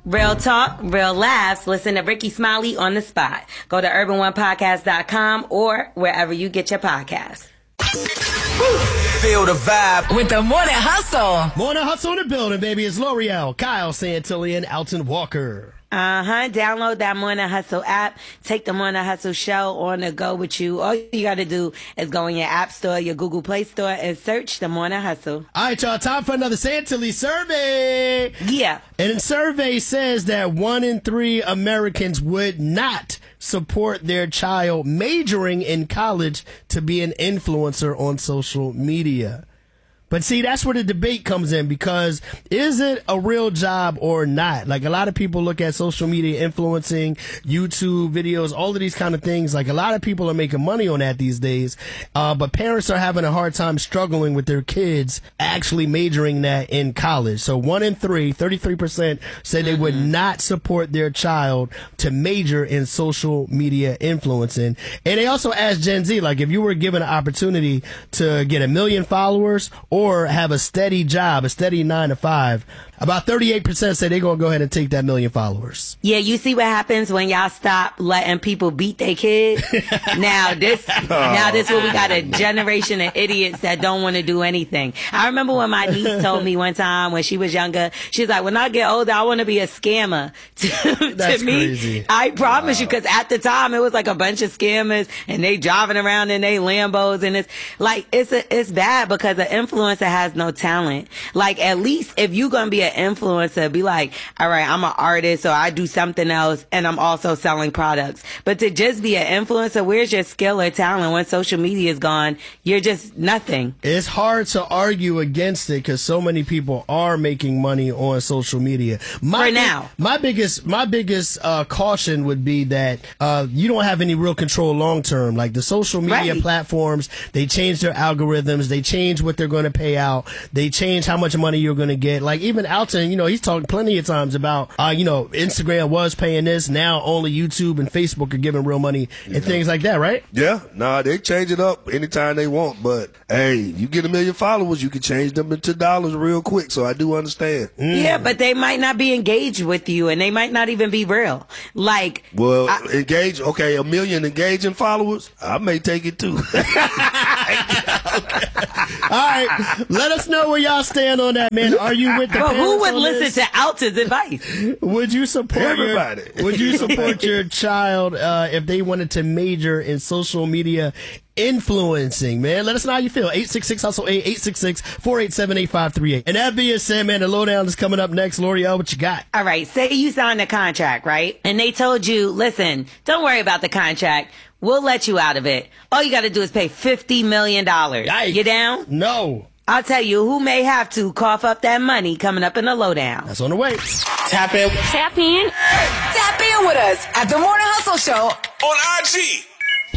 Real talk, real laughs. Listen to Ricky Smiley on the spot. Go to urban1podcast.com or wherever you get your podcasts. Feel the vibe with the Morning Hustle. Morning Hustle in the building, baby. It's L'Oreal, Kyle Santillan, Alton Walker. Download that Morning Hustle app. Take the Morning Hustle show on the go with you. All you got to do is go in your app store, your Google Play store, and search the Morning Hustle. All right, y'all. Time for another Santilli survey. Yeah. And the survey says that 1 in 3 Americans would not support their child majoring in college to be an influencer on social media. But see, that's where the debate comes in, because is it a real job or not? Like, a lot of people look at social media influencing, YouTube videos, all of these kind of things. Like, a lot of people are making money on that these days. But parents are having a hard time struggling with their kids actually majoring that in college. So 1 in 3, 33% said they would not support their child to major in social media influencing. And they also asked Gen Z, like, if you were given an opportunity to get 1 million followers or have a steady job, a steady 9 to 5, about 38% say they're going to go ahead and take that 1 million followers. Yeah, you see what happens when y'all stop letting people beat their kids? Now this where we got a generation of idiots that don't want to do anything. I remember when my niece told me one time when she was younger, she was like, when I get older, I want to be a scammer. That's to me, crazy. I promise you, because at the time it was like a bunch of scammers and they driving around in their Lambos, and it's like, it's bad because the influencer has no talent. Like, at least if you're going to be an influencer, be like, all right, I'm an artist, or I do something else, and I'm also selling products. But to just be an influencer, where's your skill or talent? When social media is gone, you're just nothing. It's hard to argue against it because so many people are making money on social media. My biggest caution would be that you don't have any real control long term. Like, the social media platforms, they change their algorithms, they change what they're going to pay out, they change how much money you're going to get. Like, even Alton, he's talked plenty of times about, Instagram was paying this, now only YouTube and Facebook are giving real money and things like that, right? Yeah, they change it up anytime they want, but hey, you get 1 million followers, you can change them into dollars real quick, so I do understand. Yeah, but they might not be engaged with you, and they might not even be real. Like, engage, 1 million engaging followers, I may take it too. All right, let us know where y'all stand on that, man. Are you with the parents? Who would listen to Alton's advice? Would you support everybody? Would you support your child if they wanted to major in social media influencing, man? Let us know how you feel. 866-HUSTLE-8, 866-487-8538. And that being said, man, the lowdown is coming up next. L'Oreal, what you got? All right, say you signed a contract, right? And they told you, listen, don't worry about the contract. We'll let you out of it. All you got to do is pay $50 million. Yikes. You down? No. I'll tell you who may have to cough up that money coming up in the lowdown. That's on the way. Tap in. Tap in with us at the Morning Hustle Show on IG.